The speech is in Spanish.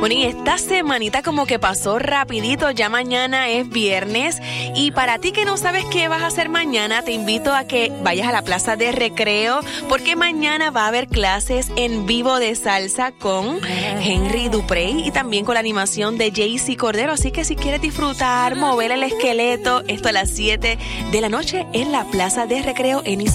Bueno, y esta semanita como que pasó rapidito, ya mañana es viernes y para ti que no sabes qué vas a hacer mañana, te invito a que vayas a la Plaza de Recreo porque mañana va a haber clases en vivo de salsa con Henry Duprey y también con la animación de Jaycee Cordero, así que si quieres disfrutar, mover el esqueleto, esto a las 7 de la noche en la Plaza de Recreo en Isabela.